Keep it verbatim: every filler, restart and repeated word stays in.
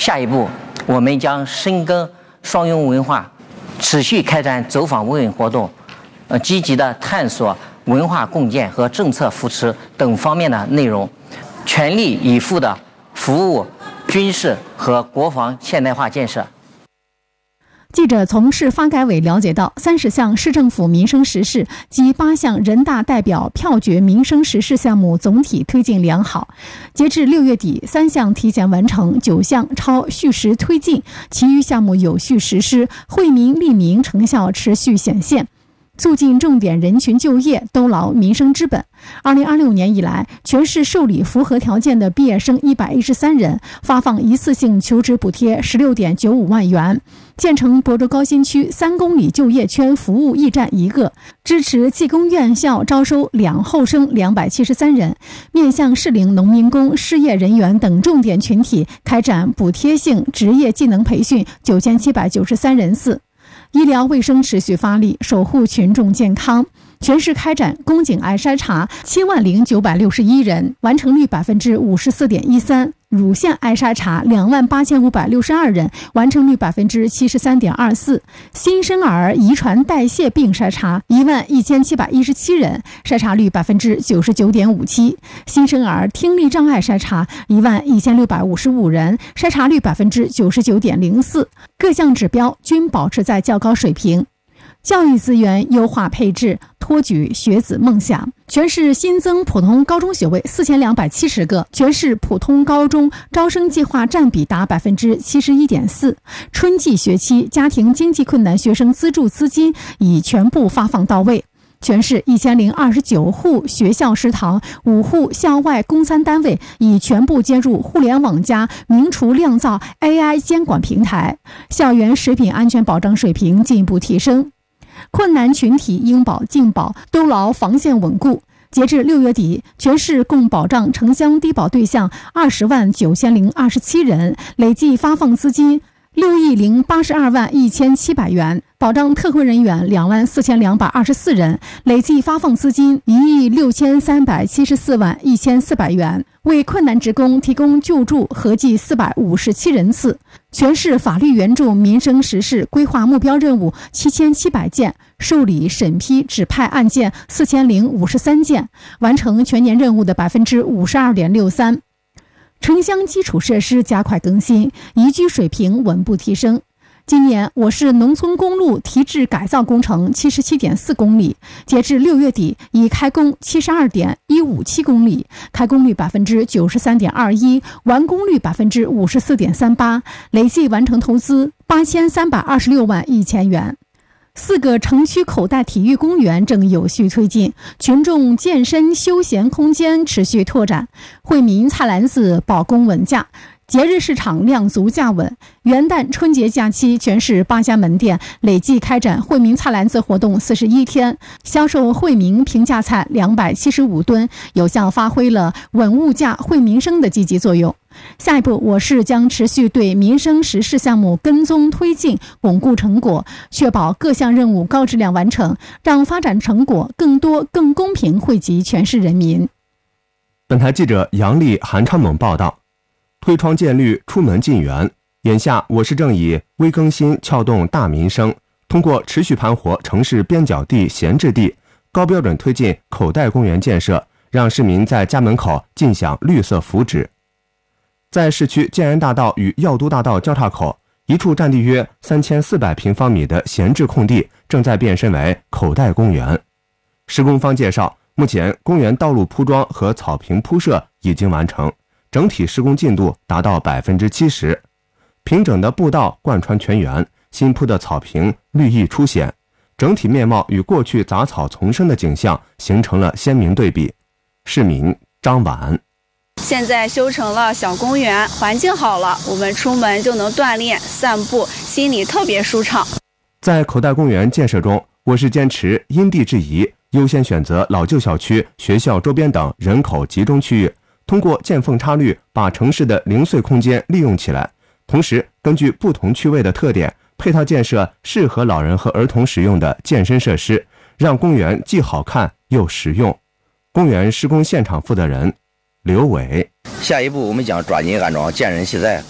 下一步，我们将深耕双拥文化，持续开展走访问问活动，呃，积极的探索文化共建和政策扶持等方面的内容，全力以赴的服务军事和国防现代化建设。 记者从市发改委了解到，三十项市政府民生实事及八项人大代表票决民生实事项目总体推进良好。截至六月底，三项提前完成，九项超序时推进，其余项目有序实施，惠民利民成效持续显现。促进重点人群就业，兜牢民生之本。二零二六年以来，全市受理符合条件的毕业生一百一十三人，发放一次性求职补贴十六点九五万元。建成亳州高新区三公里就业圈服务驿站一个，支持技工院校招收两后生两百七十三人，面向适龄农民工、失业人员等重点群体开展补贴性职业技能培训九千七百九十三人次。医疗卫生持续发力，守护群众健康。全市开展宫颈癌筛查七万零九百六十一人，完成率百分之五十四点一三；乳腺癌筛查两万八千五百六十二人，完成率百分之七十三点二四；新生儿遗传代谢病筛查一万一千七百一十七人，筛查率百分之九十九点五七；新生儿听力障碍筛查一万一千六百五十五人，筛查率百分之九十九点零四，各项指标均保持在较高水平。教育资源优化配置，托举学子梦想。全市新增普通高中学位四千两百七十个，全市普通高中招生计划占比达百分之七十一点四。春季学期家庭经济困难学生资助资金已全部发放到位。全市一千零二十九户学校食堂、五户校外供餐单位已全部接入互联网加名厨酿造 A I 监管平台，校园食品安全保障水平进一步提升。困难群体应保尽保，兜牢防线稳固。截至六月底，全市共保障城乡低保对象二十万九千零二十七人，累计发放资金六亿零八十二万一千七百元，保障特困人员两万四千两百二十四人，累计发放资金一亿六千三百七十四万一千四百元，为困难职工提供救助合计四百五十七人次。全市法律援助民生实事规划目标任务七千七百件，受理审批指派案件四千零五十三件，完成全年任务的百分之五十二点六三。城乡基础设施加快更新，宜居水平稳步提升。今年我市农村公路提质改造工程七十七点四公里，截至六月底已开工七十二点一五七公里，开工率百分之九十三点二一，完工率百分之五十四点三八，累计完成投资八千三百二十六万一千元。四个城区口袋体育公园正有序推进，群众健身休闲空间持续拓展，惠民菜篮子保供稳价，节日市场量足价稳。元旦春节假期，全市八家门店累计开展惠民菜篮子活动四十一天，销售惠民平价菜两百七十五吨，有效发挥了稳物价、惠民生的积极作用。下一步，我市将持续对民生实事项目跟踪推进，巩固成果，确保各项任务高质量完成，让发展成果更多、更公平惠及全市人民。 本台记者杨丽、韩昌猛报道。推窗见绿，出门进园。眼下，我市正以微更新撬动大民生，通过持续盘活城市边角地、闲置地，高标准推进口袋公园建设，让市民在家门口尽享绿色福祉。在市区建安大道与药都大道交叉口，一处占地约三千四百平方米的闲置空地正在变身为口袋公园。施工方介绍，目前公园道路铺装和草坪铺设已经完成，整体施工进度达到百分之七十。平整的步道贯穿全园，新铺的草坪绿意初显，整体面貌与过去杂草丛生的景象形成了鲜明对比。市民张婉。 现在修成了小公园，环境好了，我们出门就能锻炼散步，心里特别舒畅。 在口袋公园建设中，我市坚持因地制宜，优先选择老旧小区、学校周边等人口集中区域，通过见缝插绿把城市的零碎空间利用起来，同时根据不同区位的特点，配套建设适合老人和儿童使用的健身设施，让公园既好看又实用。公园施工现场负责人刘伟。 下一步我们将抓紧安装健身器材，